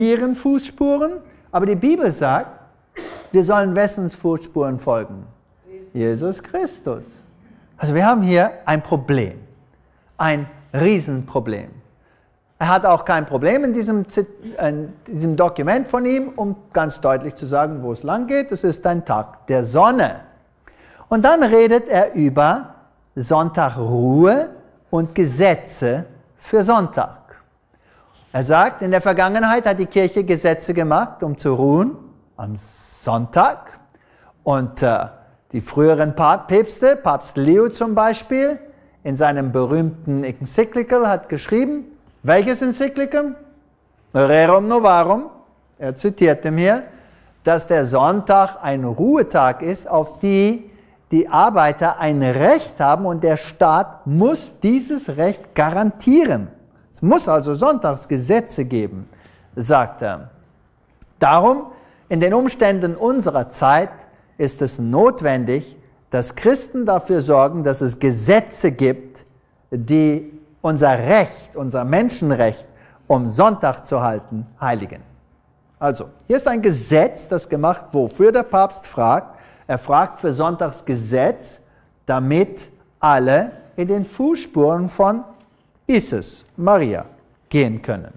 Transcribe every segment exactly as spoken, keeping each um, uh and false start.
ihren Fußspuren, aber die Bibel sagt, wir sollen wessen Fußspuren folgen? Jesus Christus. Also wir haben hier ein Problem, ein Riesenproblem. Er hat auch kein Problem in diesem, in diesem Dokument von ihm, um ganz deutlich zu sagen, wo es lang geht. Es ist ein Tag der Sonne. Und dann redet er über Sonntagruhe und Gesetze für Sonntag. Er sagt, in der Vergangenheit hat die Kirche Gesetze gemacht, um zu ruhen am Sonntag. Und äh, die früheren Päpste, Papst Leo zum Beispiel, in seinem berühmten Encyclical hat geschrieben, welches Encyclical? Rerum Novarum, er zitiert ihm hier, dass der Sonntag ein Ruhetag ist, auf die die Arbeiter ein Recht haben und der Staat muss dieses Recht garantieren. Es muss also Sonntagsgesetze geben, sagt er. Darum, in den Umständen unserer Zeit ist es notwendig, dass Christen dafür sorgen, dass es Gesetze gibt, die unser Recht, unser Menschenrecht, um Sonntag zu halten, heiligen. Also, hier ist ein Gesetz, das gemacht, wofür der Papst fragt. Er fragt für Sonntagsgesetz, damit alle in den Fußspuren von Isis, Maria, gehen können.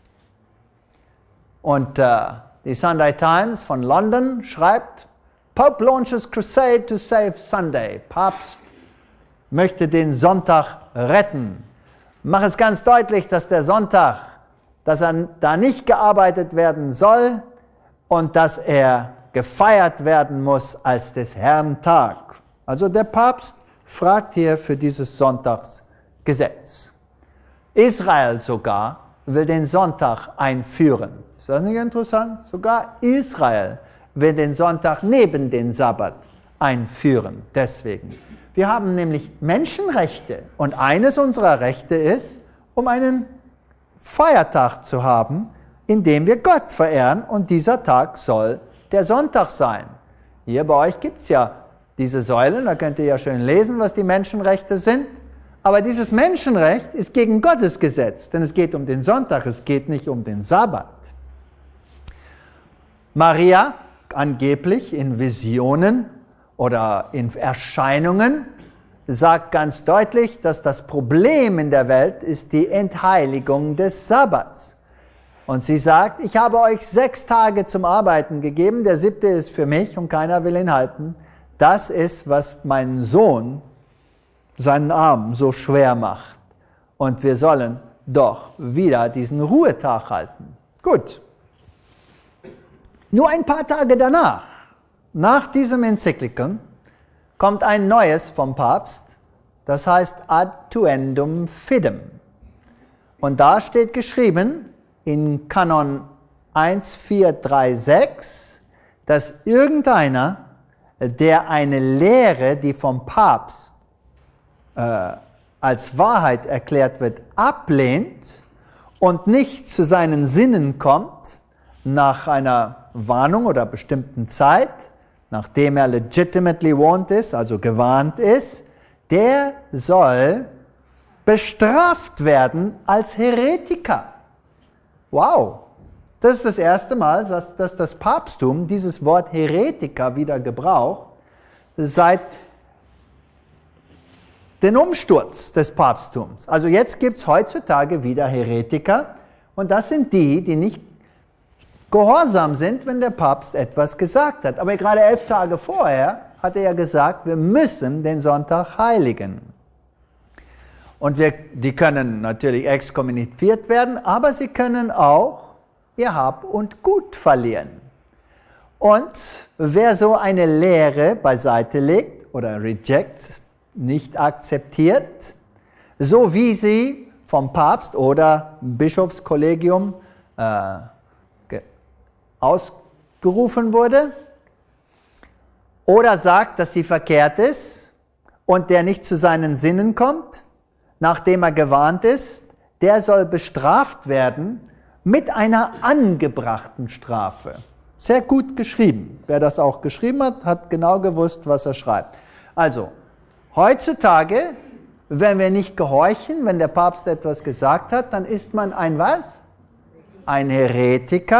Und äh, die Sunday Times von London schreibt, Pope launches crusade to save Sunday. Papst möchte den Sonntag retten. Mach es ganz deutlich, dass der Sonntag, dass er da nicht gearbeitet werden soll und dass er gefeiert werden muss als des Herrn Tag. Also der Papst fragt hier für dieses Sonntagsgesetz. Israel sogar will den Sonntag einführen. Ist das nicht interessant? Sogar Israel will den Sonntag neben den Sabbat einführen. Deswegen. Wir haben nämlich Menschenrechte und eines unserer Rechte ist, um einen Feiertag zu haben, in dem wir Gott verehren und dieser Tag soll der Sonntag sein. Hier bei euch gibt es ja diese Säulen, da könnt ihr ja schön lesen, was die Menschenrechte sind. Aber dieses Menschenrecht ist gegen Gottes Gesetz, denn es geht um den Sonntag, es geht nicht um den Sabbat. Maria, angeblich in Visionen oder in Erscheinungen, sagt ganz deutlich, dass das Problem in der Welt ist die Entheiligung des Sabbats. Und sie sagt, ich habe euch sechs Tage zum Arbeiten gegeben, der siebte ist für mich und keiner will ihn halten. Das ist, was mein Sohn seinen Arm so schwer macht. Und wir sollen doch wieder diesen Ruhetag halten. Gut. Nur ein paar Tage danach, nach diesem Enzyklikum, kommt ein neues vom Papst, das heißt Adtuendum Fidem. Und da steht geschrieben, in Kanon eins vier drei sechs, dass irgendeiner, der eine Lehre, die vom Papst äh, als Wahrheit erklärt wird, ablehnt und nicht zu seinen Sinnen kommt, nach einer Warnung oder bestimmten Zeit, nachdem er legitimately warned ist, also gewarnt ist, der soll bestraft werden als Heretiker. Wow, das ist das erste Mal, dass, dass das Papsttum dieses Wort Heretiker wieder gebraucht, seit dem Umsturz des Papsttums. Also jetzt gibt es heutzutage wieder Heretiker und das sind die, die nicht gehorsam sind, wenn der Papst etwas gesagt hat. Aber gerade elf Tage vorher hat er ja gesagt, wir müssen den Sonntag heiligen. Und wir, die können natürlich exkommuniziert werden, aber sie können auch ihr Hab und Gut verlieren. Und wer so eine Lehre beiseite legt oder rejects, nicht akzeptiert, so wie sie vom Papst oder Bischofskollegium äh, ausgerufen wurde, oder sagt, dass sie verkehrt ist und der nicht zu seinen Sinnen kommt, nachdem er gewarnt ist, der soll bestraft werden mit einer angebrachten Strafe. Sehr gut geschrieben. Wer das auch geschrieben hat, hat genau gewusst, was er schreibt. Also, heutzutage, wenn wir nicht gehorchen, wenn der Papst etwas gesagt hat, dann ist man ein was? Ein Heretiker.